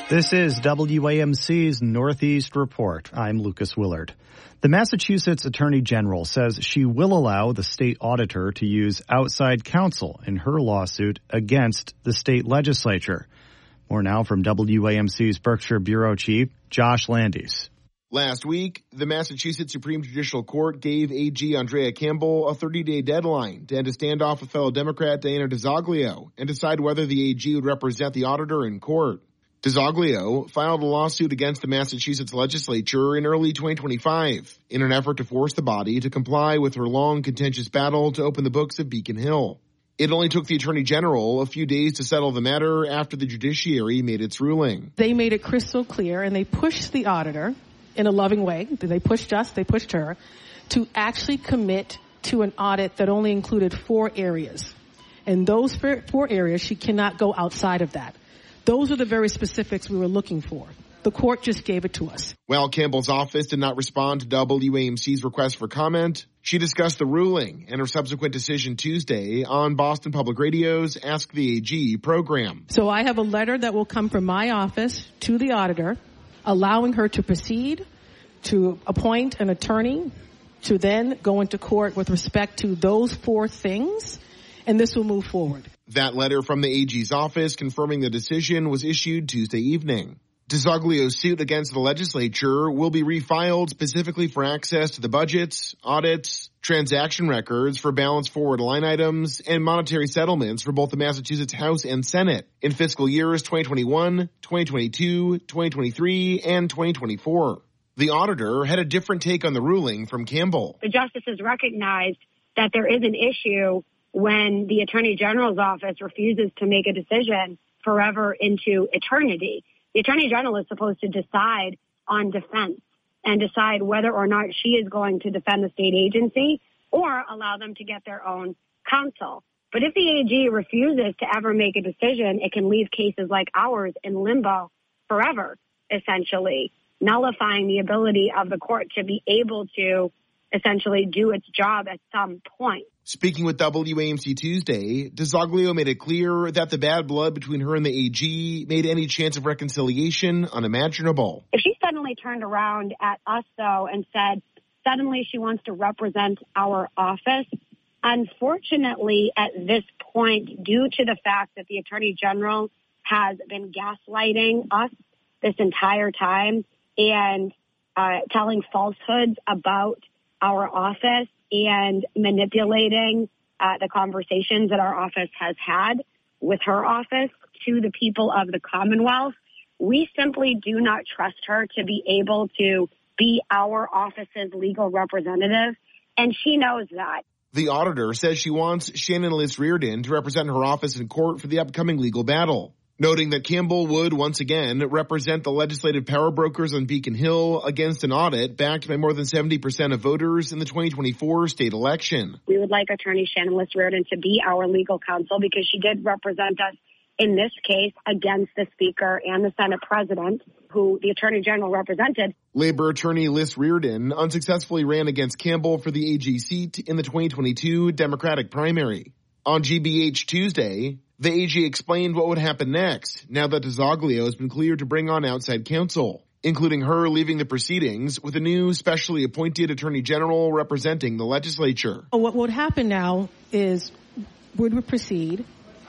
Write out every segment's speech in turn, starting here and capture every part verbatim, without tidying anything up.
This is W A M C's Northeast Report. I'm Lucas Willard. The Massachusetts Attorney General says she will allow the state auditor to use outside counsel in her lawsuit against the state legislature. More now from W A M C's Berkshire Bureau Chief Josh Landis. Last week, the Massachusetts Supreme Judicial Court gave A G Andrea Campbell a thirty-day deadline to end a standoff with fellow Democrat Diana DiZoglio and decide whether the A G would represent the auditor in court. DiZoglio filed a lawsuit against the Massachusetts legislature in early twenty twenty-five in an effort to force the body to comply with her long, contentious battle to open the books of Beacon Hill. It only took the Attorney General a few days to settle the matter after the judiciary made its ruling. They made it crystal clear, and they pushed the auditor in a loving way. They pushed us, they pushed her, to actually commit to an audit that only included four areas. And those four areas, she cannot go outside of that. Those are the very specifics we were looking for. The court just gave it to us. While Campbell's office did not respond to W A M C's request for comment, she discussed the ruling and her subsequent decision Tuesday on Boston Public Radio's Ask the A G program. So I have a letter that will come from my office to the auditor, allowing her to proceed, to appoint an attorney, to then go into court with respect to those four things, and this will move forward. That letter from the A G's office confirming the decision was issued Tuesday evening. DiZoglio's suit against the legislature will be refiled specifically for access to the budgets, audits, transaction records for balance forward line items, and monetary settlements for both the Massachusetts House and Senate in fiscal years twenty twenty-one, twenty twenty-two, twenty twenty-three, and twenty twenty-four. The auditor had a different take on the ruling from Campbell. The justices recognized that there is an issue when the Attorney General's office refuses to make a decision forever into eternity. The Attorney General is supposed to decide on defense and decide whether or not she is going to defend the state agency or allow them to get their own counsel. But if the A G refuses to ever make a decision, it can leave cases like ours in limbo forever, essentially, nullifying the ability of the court to be able to essentially do its job at some point. Speaking with W A M C Tuesday, DiZoglio made it clear that the bad blood between her and the A G made any chance of reconciliation unimaginable. If she suddenly turned around at us, though, and said suddenly she wants to represent our office, unfortunately, at this point, due to the fact that the Attorney General has been gaslighting us this entire time and uh, telling falsehoods about our office and manipulating uh, the conversations that our office has had with her office to the people of the Commonwealth, we simply do not trust her to be able to be our office's legal representative, and she knows that. The auditor says she wants Shannon Liss Reardon to represent her office in court for the upcoming legal battle, noting that Campbell would once again represent the legislative power brokers on Beacon Hill against an audit backed by more than seventy percent of voters in the twenty twenty-four state election. We would like Attorney Shannon Liss Reardon to be our legal counsel because she did represent us in this case against the Speaker and the Senate President, who the Attorney General represented. Labor attorney Liss Reardon unsuccessfully ran against Campbell for the A G seat in the twenty twenty-two Democratic primary. On G B H Tuesday, the A G explained what would happen next now that DiZoglio has been cleared to bring on outside counsel, including her leaving the proceedings with a new specially appointed Attorney General representing the legislature. What would happen now is we would proceed,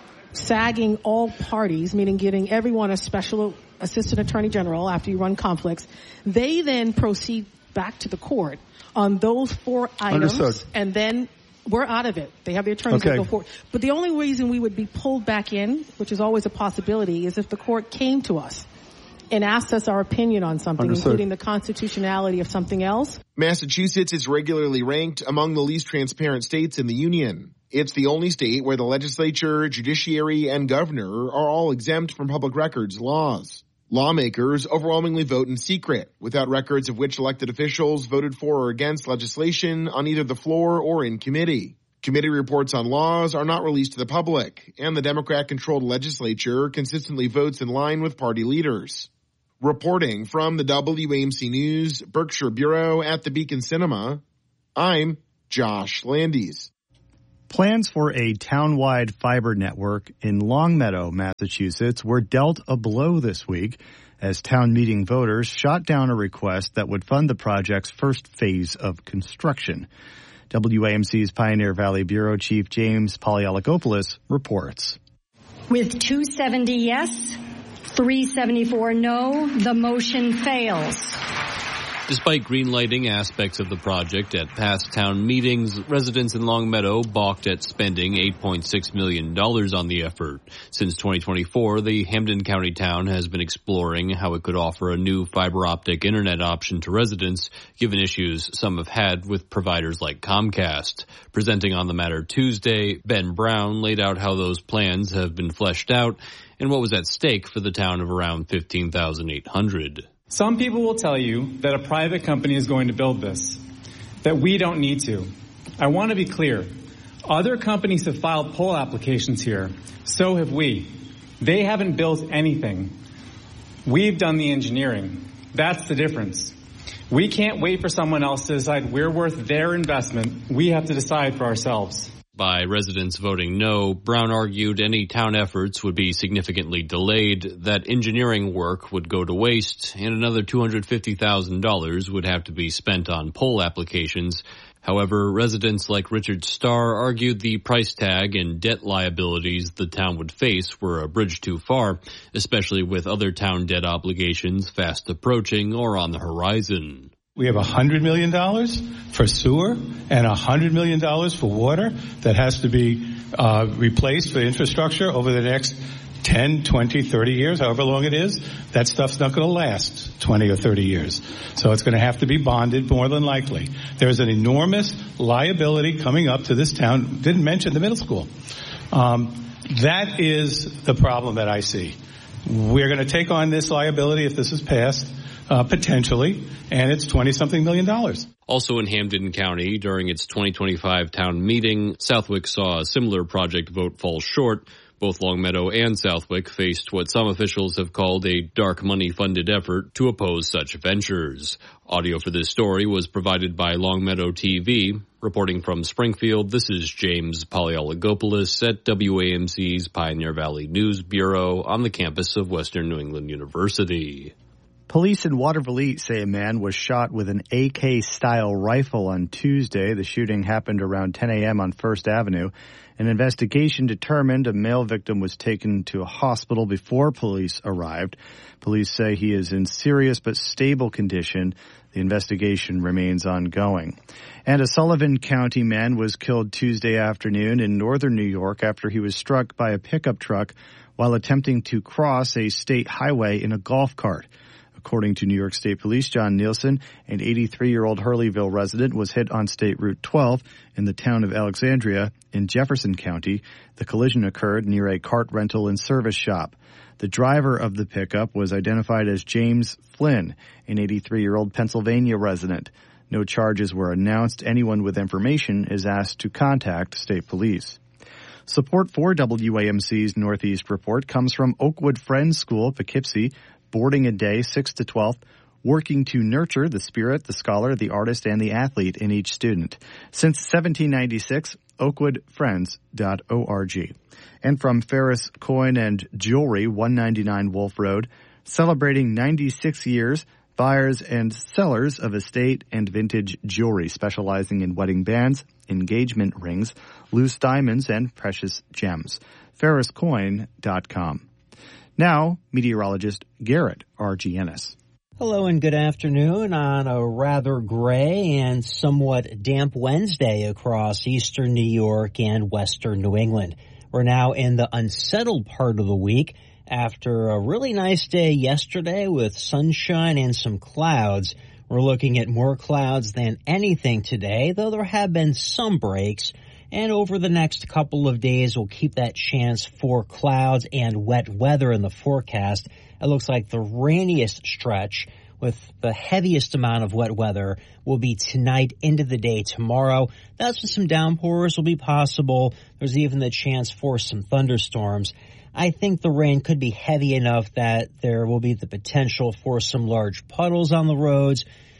sagging all parties, meaning giving everyone a special assistant attorney general after you run conflicts. They then proceed back to the court on those four items. Understood. And then we're out of it. They have the attorneys Okay. that go forward. But the only reason we would be pulled back in, which is always a possibility, is if the court came to us and asked us our opinion on something, Understood. including the constitutionality of something else. Massachusetts is regularly ranked among the least transparent states in the union. It's the only state where the legislature, judiciary, and governor are all exempt from public records laws. Lawmakers overwhelmingly vote in secret, without records of which elected officials voted for or against legislation on either the floor or in committee. Committee reports on laws are not released to the public, and the Democrat-controlled legislature consistently votes in line with party leaders. Reporting from the W A M C News Berkshire Bureau at the Beacon Cinema, I'm Josh Landis. Plans for a town-wide fiber network in Longmeadow, Massachusetts, were dealt a blow this week as town meeting voters shot down a request that would fund the project's first phase of construction. W A M C's Pioneer Valley Bureau Chief James Polyalagopoulos reports. With two hundred seventy yes, three hundred seventy-four no, the motion fails. Despite greenlighting aspects of the project at past town meetings, residents in Longmeadow balked at spending eight point six million dollars on the effort. Since twenty twenty-four, the Hampden County town has been exploring how it could offer a new fiber optic internet option to residents, given issues some have had with providers like Comcast. Presenting on the matter Tuesday, Ben Brown laid out how those plans have been fleshed out and what was at stake for the town of around fifteen thousand eight hundred. Some people will tell you that a private company is going to build this, that we don't need to. I want to be clear. Other companies have filed poll applications here. So have we. They haven't built anything. We've done the engineering. That's the difference. We can't wait for someone else to decide we're worth their investment. We have to decide for ourselves. By residents voting no, Brown argued any town efforts would be significantly delayed, that engineering work would go to waste, and another two hundred fifty thousand dollars would have to be spent on poll applications. However, residents like Richard Starr argued the price tag and debt liabilities the town would face were a bridge too far, especially with other town debt obligations fast approaching or on the horizon. We have one hundred million dollars for sewer and one hundred million dollars for water that has to be uh, replaced for infrastructure over the next ten, twenty, thirty years, however long it is. That stuff's not going to last twenty or thirty years. So it's going to have to be bonded more than likely. There's an enormous liability coming up to this town. Didn't mention the middle school. Um, that is the problem that I see. We're going to take on this liability if this is passed. Uh, potentially, and it's twenty-something million dollars. Also in Hampden County, during its twenty twenty-five town meeting, Southwick saw a similar project vote fall short. Both Longmeadow and Southwick faced what some officials have called a dark money-funded effort to oppose such ventures. Audio for this story was provided by Longmeadow T V. Reporting from Springfield, this is James Polyalagopoulos at W A M C's Pioneer Valley News Bureau on the campus of Western New England University. Police in Watervliet say a man was shot with an A K-style rifle on Tuesday. The shooting happened around ten a.m. on First Avenue. An investigation determined a male victim was taken to a hospital before police arrived. Police say he is in serious but stable condition. The investigation remains ongoing. And a Sullivan County man was killed Tuesday afternoon in northern New York after he was struck by a pickup truck while attempting to cross a state highway in a golf cart. According to New York State Police, John Nielsen, an eighty-three-year-old Hurleyville resident, was hit on State Route twelve in the town of Alexandria in Jefferson County. The collision occurred near a cart rental and service shop. The driver of the pickup was identified as James Flynn, an eighty-three-year-old Pennsylvania resident. No charges were announced. Anyone with information is asked to contact state police. Support for W A M C's Northeast Report comes from Oakwood Friends School, Poughkeepsie. Boarding a day, six to twelve, working to nurture the spirit, the scholar, the artist, and the athlete in each student. Since seventeen ninety-six, oakwood friends dot org. And from Ferris Coin and Jewelry, one ninety-nine Wolf Road, celebrating ninety-six years, buyers and sellers of estate and vintage jewelry, specializing in wedding bands, engagement rings, loose diamonds, and precious gems. ferris coin dot com. Now, meteorologist Garrett Argianis. Hello and good afternoon on a rather gray and somewhat damp Wednesday across eastern New York and western New England. We're now in the unsettled part of the week after a really nice day yesterday with sunshine and some clouds. We're looking at more clouds than anything today, though there have been some breaks. And over the next couple of days, we'll keep that chance for clouds and wet weather in the forecast. It looks like the rainiest stretch with the heaviest amount of wet weather will be tonight into the day tomorrow. That's when some downpours will be possible. There's even the chance for some thunderstorms. I think the rain could be heavy enough that there will be the potential for some large puddles on the roads.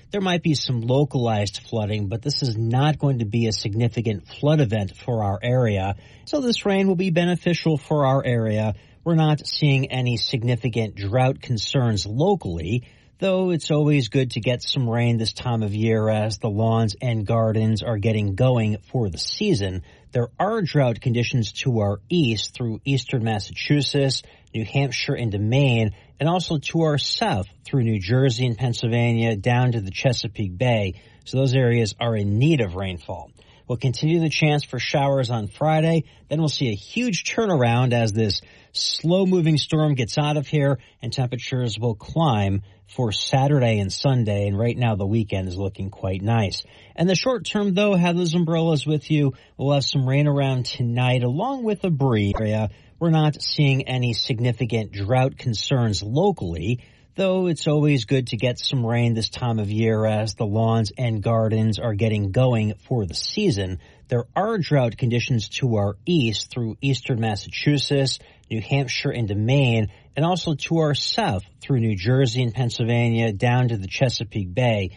there might be some localized flooding, but this is not going to be a significant flood event for our area. So this rain will be beneficial for our area. We're not seeing any significant drought concerns locally, though it's always good to get some rain this time of year as the lawns and gardens are getting going for the season. There are drought conditions to our east through eastern Massachusetts, New Hampshire into Maine, and also to our south through New Jersey and Pennsylvania down to the Chesapeake Bay. So those areas are in need of rainfall. We'll continue the chance for showers on Friday. Then we'll see a huge turnaround as this slow-moving storm gets out of here, and temperatures will climb for Saturday and Sunday. And right now the weekend is looking quite nice. And the short term, though, have those umbrellas with you. We'll have some rain around tonight along with a breeze. We're not seeing any significant drought concerns locally, though it's always good to get some rain this time of year as the lawns and gardens are getting going for the season. There are drought conditions to our east through eastern Massachusetts, New Hampshire into Maine, and also to our south through New Jersey and Pennsylvania down to the Chesapeake Bay.